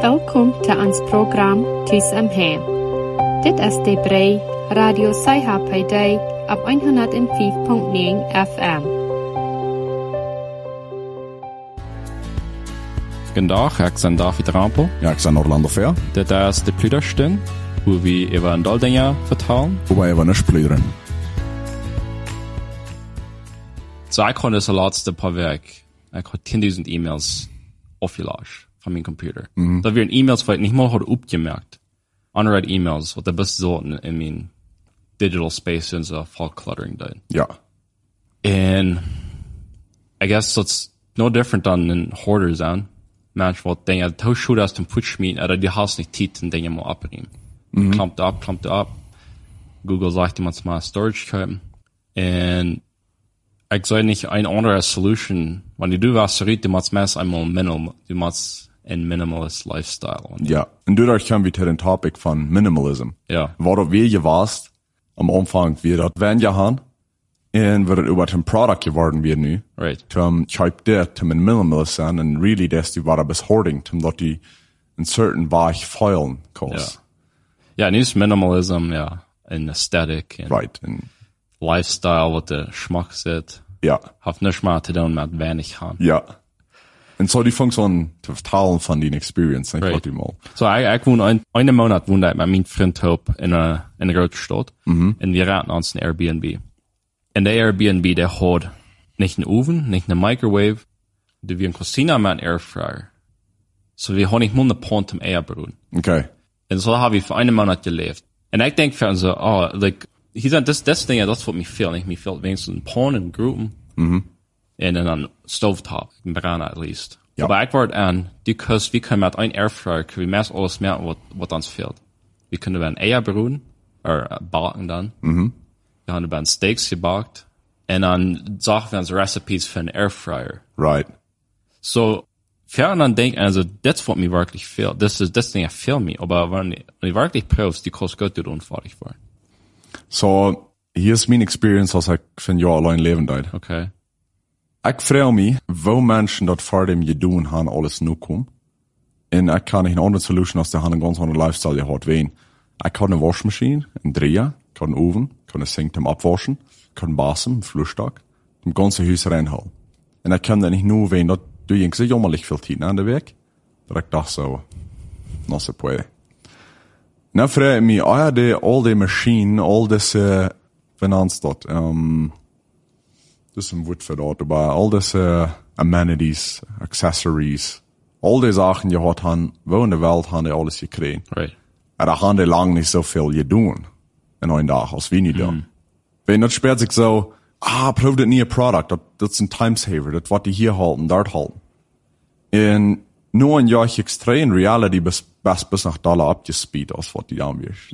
Welkom til ons program Tus om Hem. Dit is de Brei Radio Saiha Paiday op 105.9 FM. Goedendag, ik ben David Rampel. Ja, ik ben Orlando Fair. Dit is de Plüderstund, hoe we over een dal dingen vertellen. Hoe wij over niet plüderen. So, ik had dus de laatste paar weken, ik had 10.000 e-mails afgelast van mijn computer. Dat weer e-mails wat ik niet meer had opgemerkt. Unread e-mails, wat de best zo in mijn digital space en zo vol cluttering doen. Ja. En I guess that's no different dan een hoarder zijn. Mensen wat dingen, het shoot als een push me, dat die haast niet tijd en dingen moet opnemen. Klampt op. Google zegt iemand maar storage kopen. En ik zou niet een andere solution, wanneer du was eruit, die moet meest eenmaal die moet een minimalist lifestyle. Ja, en daardoor gaan we ter een topic van minimalism. Ja. Waarop weer je was, am Anfang wir dat wenn je han, en wir über een product geworden wir nu. Right. Zum type dit, zum een minimalist zijn, en really des die war bis hoarding, zum dat die een certain weich feilen kost. Ja, nu is minimalism, ja, en aesthetic, en Right, en lifestyle, wat de schmack zit. ja. Heeft niks meer te doen met weinig gaan. Ja. En so die functie te vertalen van die experience, denk Right. ik mal. So, ik woon een maand woonde ik met mijn vriend op in een grote stad. En we raten ons een Airbnb. En de Airbnb, der had niet een oven, niet een microwave. Die wir een kusine met een airfryer. So, we hadden niet meer een pont om eier broeden. Okay. En zo hebben we voor een maand geleefd. En ik denk voor ons, like, hier zijn das dingen, dat wat mij veel, niet mij veel. Wenigstens een pont en groepen. En dan stovetop, een brana at least. Ja. Aber ik word aan, because we kunnen met een airfryer, kunnen we meest alles merken wat ons fehlt. We kunnen bij een eier broeden, bakken dan. We hebben bij steaks gebakt. En dan zagen we ons recipes voor een airfryer. Right. So, verder dan denk ik, also, dat is wat mij werkelijk fehlt. Dat ding veel mij. Aber wanneer je werkelijk proefst, die kost goed doen fertig worden. So, hier is mijn experience als ik van jou alleen leven deed. Okay. Ik vraag me, wo mensen dat voor dem je doen han alles nu kom. En ik kan niet een andere solution als de han een ganz andere lifestyle je had ween. Ik had een wasmachine, een drieër, ik had een oven, ik had een sink om opwaschen, ik had een basen, een vloerstok, het ganze huis reinhalen. En ik kan dat niet nu ween, dat doe je zo jammerlijk veel tijd aan de week. Dat ik dacht zo, no se puede. Nou vraag ik me, al die machine, al deze, wie dat? Dus een woord voor dat, maar al deze amenities, accessories, al die zaken je had han, wo in de wereld han die alles gekregen. Right. En daar han die lang niet zoveel je doen in een dag als we niet doen. Wenn dat speelt zich zo, proef dit nieuwe product, dat is een timesaver, dat wat die hier halten, daar halten. En nu een jaar extra in reality best bis nach dollar abgespeed als wat die aanweert.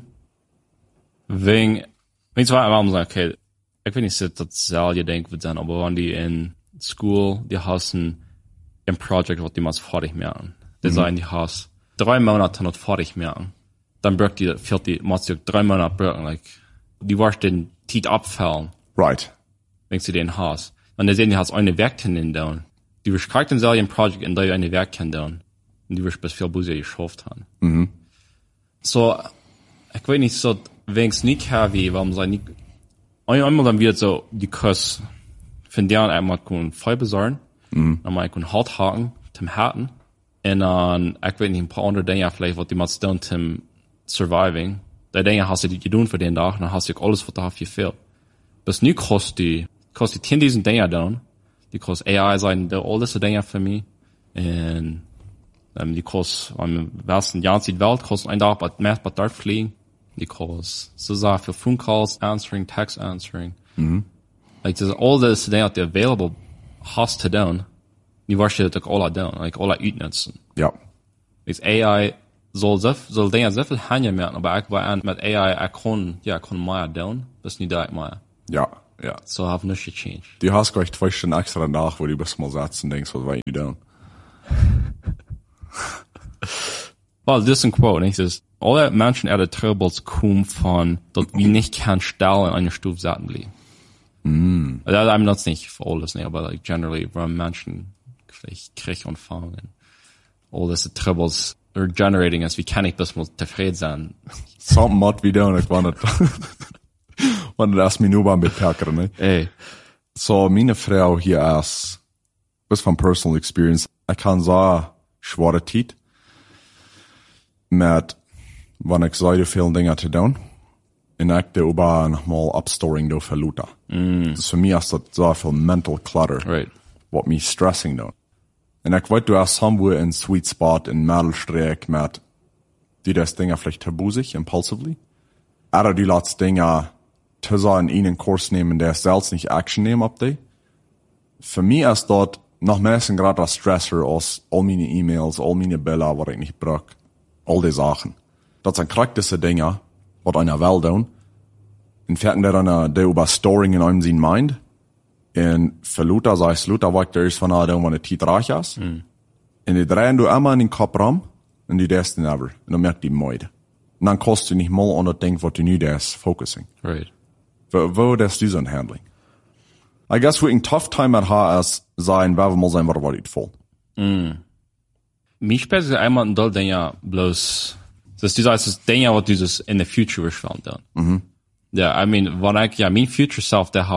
Weet je waarom zeggen, okay, ik weet niet dat zal je denken we zijn, aber wanneer die in school, die hassen een project wat die maar fertig maken. Die zijn die has 3 Monate not fertig maken. Dan braucht die, fehlt die, muss die 3 Monate brauchen, like, die warst den Tiet abfallen, Right. wenn du den hast. Und dann sehen die has eine Werk hin down. Die wirst kriegt den selben Project in der eine Werk hin down. Und die wirst bis viel Busse geschafft haben. So, ich weiß nicht so, wenn es nicht wie, warum sei nicht, einmal dann wird so, die Kurs, von deren einmal können Feuer besorgen, dann mal können Halt haken, zum Haken, und dann, ich weiß nicht, ein paar andere Dinge vielleicht, was die mal tun zum Surviving. Die Dinge hast du die getan für den Tag, dann hast du alles, was da gefehlt. Bis nu kostet die 10.000 Dinge down, die kostet AI sein, all diese Dinge für mich, und, die kostet, am besten ganze Welt kostet ein Tag, mehr bei dort fliegen, die kostet so Sachen für Phone Calls, answering, text answering. Like, there's all this thing out there available, hast to down, die warst du das alle down, like, alle utnutzen. Ja. Like, AI soll Dinge sehr viel handeln machen, aber ich war an, mit AI, ich kann mehr down, bis nie da ich mehr. Ja. Ja. So, have nichts gechanged. Die hast gleich 2 Stunden extra nach, wo du bis mal sitzen denkst, was war ich nicht down. Well, das ist ein Quote, nicht? Das ist, alle Menschen der Troubles kommen von, dass wir nicht kein Stall in einer Stufe satten bleiben. I'm not nicht für alles, nicht, aber like generally, wenn Menschen vielleicht Krieg und Fangen, all diese Troubles generating ist, wie kann ich das mal zufrieden sein? Something mod wie doen, ik wanneer das mir nur beim Beperker, ne? Ey. So, meine Frau hier ist, bis von personal experience, ich kann sagen, schwere Zeit, mit, wenn ich so viele Dinge zu tun, und ich da über nochmal Upstoring da verluta. Das für mich ist das so viel mental clutter, Right. what me stressing da. Und ich weiß, du hast somewhere in sweet spot, in Mittelstreck, mit, die das Dinge vielleicht tabusig, impulsively, oder die lässt Dinge, zu sagen, ihnen Kurs nehmen, der selbst nicht Action nehmen, ab die. Für mich ist dort noch meistens gerade ein Stressor aus all meine E-Mails, all meine Bilder, was ich nicht brauche, all die Sachen. Das sind praktische Dinge, was einer will tun. Und fährten der dann, der über Storing in einem Sinn meint. Und für Luther sagst Luther, was der ist von einer, der eine Zeit reich ist. Und die drehen du immer in den Kopf rum, und die denkst never. Und dann merkt die Meide. Und dann kostet du nicht mal an das Ding, was du nie das focusing. Right. Wo das du so ein Handling? I guess we can tough time at HS sein, wer mal sein, was war dit voll. Mich später ist einmal ein Doll, den ja bloß, das ist dieses Ding, was dieses in the future wirst dann. Ja, I mean, wenn ich, ja, mein future self, der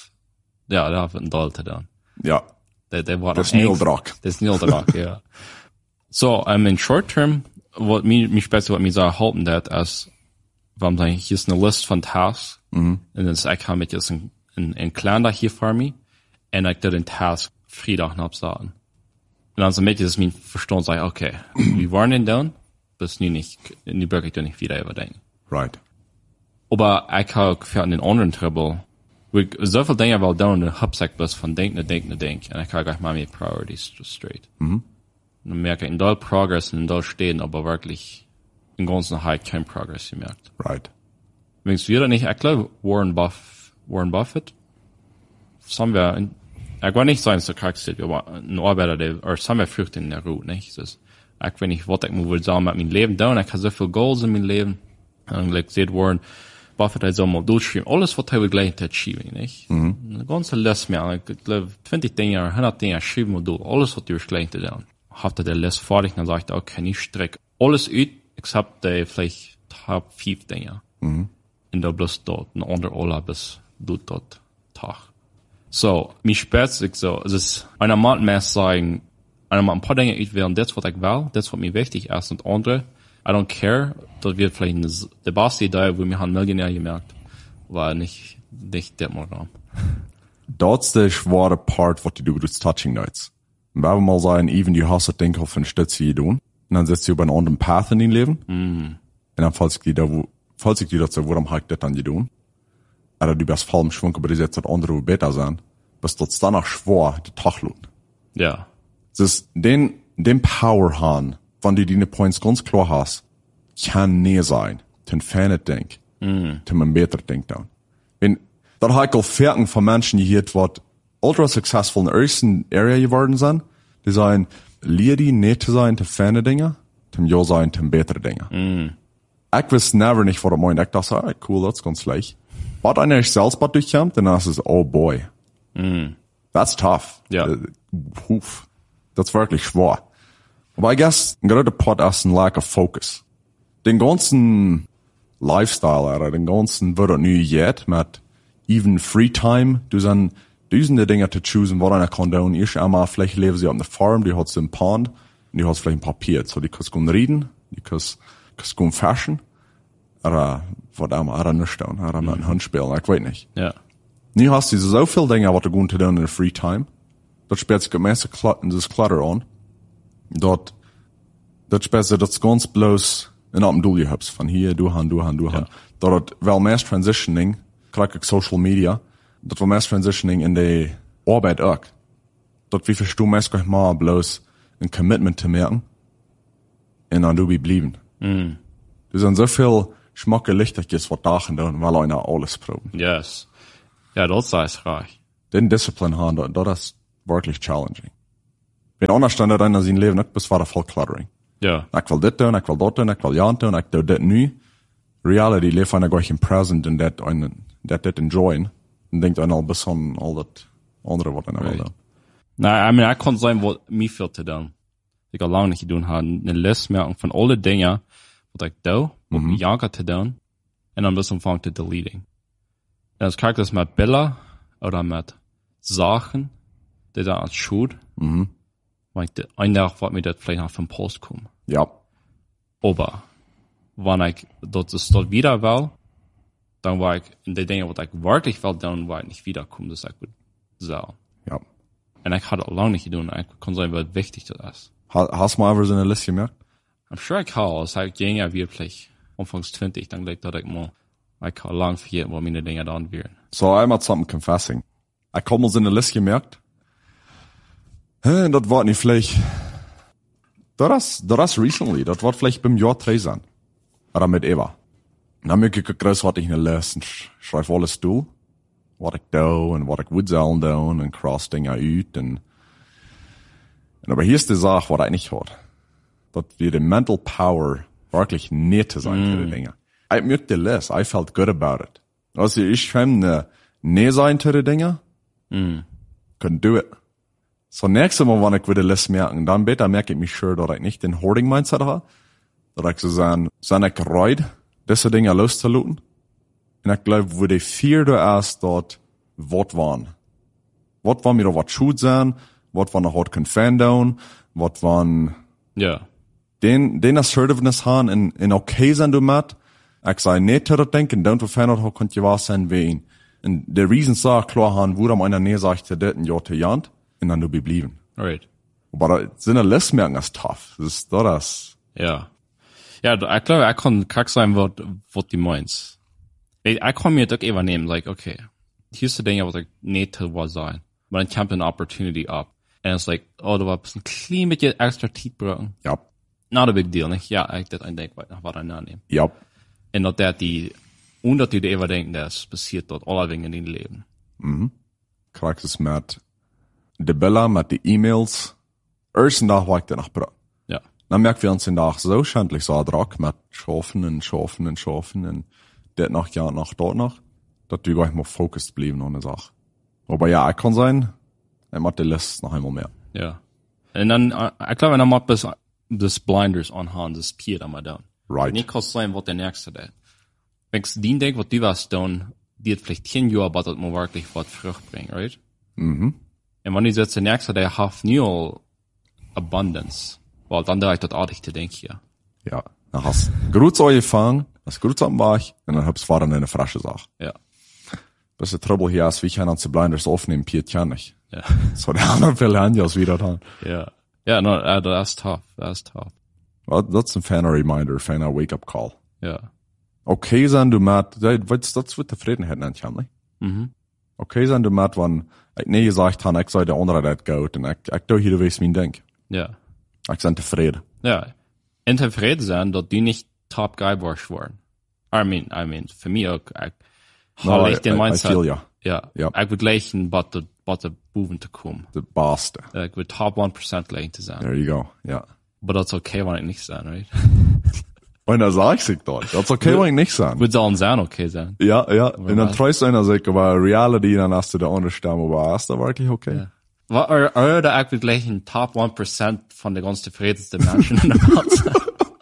hat ein Doll zu tun. Ja. Der war Das ist Neil Druck. Das ist Neil Druck, ja. So, in short term, what mich später, was mir so helfen, that als, wenn man hier ist eine List von Tasks, und dann ist ich kann mit jetzt ein Kalender hier für mich, und ich den Task Freitag noch sagen. Und dann so mit ist mein Verstand, sag ich, okay, wir waren denn down, bis nie nicht, in die Bürger ich nicht wieder überdenken. Right. Aber ich habe für den anderen Trouble, wo ich so viel Dinge weil down in Hubsack bis von Denk, und ich habe gleich mal mit Priorities just straight. Und dann merke ich, in doll Progress und in doll stehen, aber wirklich im ganzen High kein Progress gemerkt. Right. Wenn wir nicht, ich glaube, Warren Buffett, haben wir, ich war nicht sein, so charakteristisch, aber ein Arbeiter, der, oder haben wir Früchte in der Ruhe, nicht? Das ist, ich wenn ich wollte, ich muss sagen, mit meinem Leben down, ich habe so viele Goals in meinem Leben, und like, seht Warren Buffett hat so mal durchschreiben, alles, was er gleich zu achieving, nicht? Eine ganze Liste mehr, ich glaube, 20 Dinge, 100 Dinge, schreiben wir durch, alles, was du gleich zu tun. Hatte der Liste fertig, dann sagte ich, okay, ich strecke alles aus, except die vielleicht Top 5 Dinge. Und da bloß dort, ein anderer Ola bis dort Tag. So, mich spät's, ich so, es ist, einer Mann mehr sagen, einer Mann ein paar Dinge auswählen, das, was ich will, das, was mir wichtig ist, und andere, I don't care, das wird vielleicht die beste Idee, wo mir ein Millionär gemerkt, war nicht der mal da. Das ist der schwere Part, was du durch Touching Nights. Und wenn wir mal sagen, even du hast das Ding auf eine Stütze getan, und dann setzt du über einen anderen Path in dein Leben, und dann falls ich dir dazu, warum habe ich das dann getan? Oder du bist voll im Schwung, aber du setzt das andere, wo besser sein, bis das danach schwer, den Tag lohnt. Ja. Das ist den Power haben, wenn du deine Points ganz klar hast, kann nie sein, den Fan denk, den man besser denkt dann. Wenn, das habe ich auch Ferken von Menschen gehört, die ultra successful in der ersten Area geworden sind, die sagen, Liedi nicht zu sein, zu Fan Dinge, zum Ja sein, zum bessere Dinge. Ich weiß never nicht, was er meint. Ich dachte, ah, cool, das ist ganz leicht. Was einer selbst durchkommt, dann ist es, oh boy. That's tough. Ja. Das ist wirklich schwer. Aber I guess, gerade der Part ist ein lack of focus. Den ganzen Lifestyle, oder den ganzen, wird nu jetzt, mit even free time, du sind die Dinge zu choosen, was einer kann tun. Ich einmal, vielleicht leben sie auf einer Farm, die hat einen Pond, und die hat vielleicht ein Papier, so die kannst gehen reden, die kannst gehen fashion, oder, was immer, oder nicht tun, oder mit einem Hund spielen, ich weiß nicht. Ja. Nu hast du so viel Dinge, was du gehen zu tun in der free time, das spielt sich gemäße das Clutter an, das spielt sich das ganz bloß in einem Duel gehabt, von hier, du han. Dort, weil mehr Transitioning, krieg ich Social Media, dort war mehr Transitioning in die Arbeit auch. Dort wie verstehst du meist mal bloß ein Commitment zu merken, und dann du blieben. Du sind so viel Schmacke Lichtiges, was dachen tun, weil einer alles proben. Yes. Ja, das ist reich. Den Disziplin haben, das ist wirklich challenging. Wenn anders stand da in sein Leben nicht, bis war der voll cluttering. Ja. Ich will das tun, ich will das tun, ich will ja tun, ich tue das nie. Reality lebt einer gleich im Present und das enjoyen. Und denkt einer bis an all das andere, was einer will tun. Nein, I mean, ich kann sein, was mir fehlt zu tun. ik al lang niet gedaan had, een list maken van alle dingen wat ik doe, wat ik janker te doen, en dan dus omvang te deleting. En als kijk das met Bilder oder met Sachen, die da als Schuld, weil ich ein Tag wat mir das vielleicht noch vom Post kommen. Ja. Aber wenn ich dort wieder will, dann war ich in die Dinge, was ich wirklich will, dann war ich nicht wiederkommen, das ist gut so. Ja. Und ich hatte auch lange nicht getan, ich kann sagen, was wichtig das ist. Hast du mal ever so eine Liste gemerkt? I'm sure ich habe, als ich ging wirklich anfangs 20, dann glaube ich, dass ich mal, ich habe lang vergessen, wo meine Dinge dann wären. So, einmal something confessing. Ich habe mal so eine Liste gemerkt. Das war nicht vielleicht, das recently, das war vielleicht beim Jahr 3 sein. Oder mit Eva. Dann merke ich groß, was ich eine Liste und schreibe alles durch. Was ich da und was ich würde sollen da und cross Dinge out und aber hier ist die Sache, was ich nicht hat. Das wir die mental power wirklich nicht zu sein für die Dinge. Ich möchte die Liste, I felt good about it. Also ich kann nicht sein für die Dinge. Couldn't do it. So nächstes Mal, wenn ich wieder Liste merken, dann besser merke ich mich sure, dass ich nicht den Hoarding-Mindset habe. Dass ich so sagen, sind ich bereit, diese Dinge loszulassen. Und ich glaube, wo die vier da ist, dort, was waren. Was waren mir da was schuld sein, was waren noch was confirmed, was waren, Ja. den Assertiveness haben, in okay sein du mit. Ich sage nicht, dass denken, don't verfehlen, how könnt ihr was sein wie ihn. Und der Reason sagt, klar haben, wo am einer Nähe sagt, der ein Jahr zu Jant, und dann du bleiben. Right. Aber so eine Liste merken ist tough. Das ist das. Ja. Ja, ich glaube, ich kann kack sein, was du meinst. Ich kann mir doch eben nehmen, like, okay, hier ist die Dinge, was ich nicht zu was sein. Aber dann kommt eine Opportunity ab. Und es ist like, oh, du warst ein klein bisschen extra Tiet brauchen. Ja. Not a big deal, nicht? Ja, ich das ein Denk, was ich annehmen. Ja. Und dass der und dass die eben denken, das passiert dort alle Dinge in deinem Leben. Kriegst es mit de Bella, mit die E-Mails. Ersten Tag war ich danach brauchen. Ja. Dann merken wir uns den Tag so schändlich so drack mit Schaffen und das noch ja noch dort noch, dass wir gleich mal focused blieben an der Sache. Aber ja, ich kann sein, er macht die Liste noch einmal mehr. Ja. Und dann, ich glaube, wenn er mal das Blinders anhaben, das Pier da mal down. Right. Nicht kann sein, was der nächste da. Wenn ich den denke, was du was down, die hat vielleicht 10 Jahre, aber das mal wirklich was Frucht bringen, right? Und wenn ich jetzt der nächste, der hat nur Abundance, weil dann da ich das artig zu denken, ja. Ja. Dann hast du gut angefangen, hast gut am Bach, und dann hab's fahren in eine frische Sache. Ja. Das ist der Trouble hier ist, wie ich einen zu Blinders aufnehmen, Piet kann nicht. Ja. So der andere viele Handjas wieder dran. Ja. Ja, no, that's tough. That's tough. Well, that's a fan reminder, fan wake-up call. Ja. Okay sein du Matt, das wird Zufriedenheit nennt, ja, nicht? Okay sein du Matt, wenn ich nie gesagt habe, ich soll der andere das gut, und ich do hier, wie ich mein denk. Ja. Ich bin zufrieden. Ja. Und zufrieden sein, dass die nicht top guy warst worden. I mean, für mich auch, ich den Mindset. I feel ya. Ja. Ja. Ich würde leichen, but the Buben zu kommen. The beste. Ich würde top 1% leichen zu sein. There you go, ja. But that's okay, wenn ich nicht sein, right? Und da sag ich sich dort. Das ist okay, wenn ich nicht sagen. Würde sollen sein, okay sein. Ja, ja. Und dann treust du einer sich, aber Reality, dann hast du der andere Stimme, aber ist da wirklich okay? Ja. Oder ich würde leichen top 1% von der ganz zufriedensten Menschen in der Welt.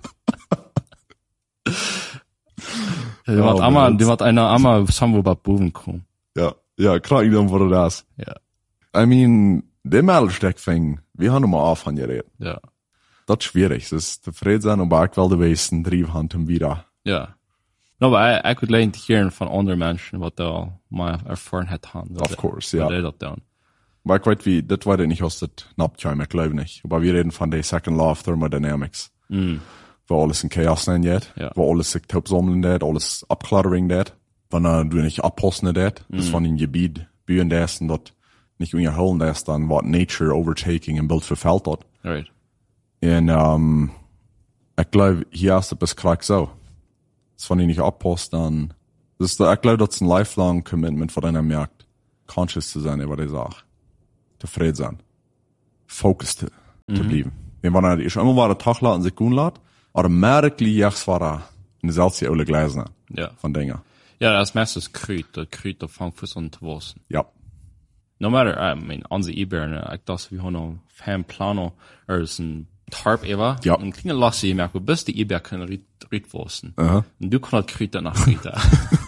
Die wird einer einmal somewhere bei Buben kommen. Ja, klar, ich dann wurde das. Ja. I mean, der Mädelsteckfing, wir haben mal auf von geredet. Ja. Das ist schwierig. Das ist zufrieden sein, aber ich will die Westen Triebhand um wieder. Ja. No, aber ich würde leichen hören von anderen Menschen, was da mal erfahren hat. Of course, ja. Das down. Aber ich weiß wie, das war nicht aus der Naptime, ich glaube nicht. Aber wir reden von der Second Law of Thermodynamics. Wo alles in Chaos nennen geht, wo alles sich sammeln geht, alles abklattering geht. Wenn du nicht abposten geht, das von dem Gebiet bühen das und dort nicht unterholen das, dann wird Nature overtaking ein Bild verfällt dort. Right. Und, ich glaube, hier ist es gerade so. Das wenn ich nicht abposten, dann, ich glaube, das ist ein lifelong Commitment von deiner Markt, conscious zu sein über die Sache. Zufrieden sein. Focused zu bleiben. Wenn man ich immer war der Tag laden sich gut lässt, automatically jetzt war in derselbe alle Gleisen von Dingen. Ja, das meiste ist Krüt, der fängt für so ein Twossen. Ja. No matter, I mean, unsere E-Berne, ich dachte, wir haben noch Fan Plano, oder ist ein Tarp ever. Ja. Und kleine Lassie merkt, wo bist die Eber können Riedwursten. Aha. Und du kannst Krüter nach Krüter.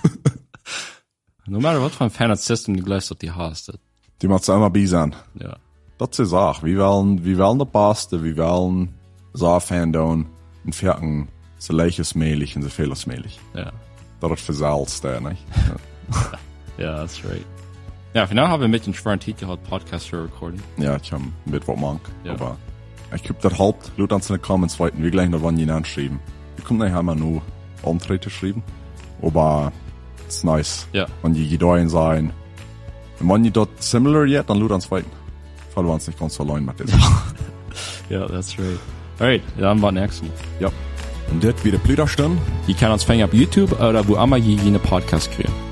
No matter what von Fan System, die gleich die hast. Die macht immer bisan. Ja. Dat is auch. Wie wollen de Paste, wie wollen so Fan en Ferken so leiches mehlig und so vieles mehlig. Ja. Dat het versalzt, ne? Ja, that's right. Ja, für now haben wir mit den schweren Titel gehabt, Podcast für Recording. Ja, ich hab mit wat mank. Ja. Aber ich hab das Haupt, laut an seine Comments weiten, wie gleich noch wann ihn anschreiben. Wir können nicht einmal nur Antritte schreiben. Aber es ist nice. Ja. Wenn die Gedeihen sein. Und wenn die dort similar yet, dann laut ans Weiten. Falls wir uns nicht ganz allein mit dieser. Ja, that's right. Alright, dann war nächstes Mal. Ja. Und das wieder Plüderstern. Je kann uns fängen auf YouTube oder wo immer je jene Podcast kriegen.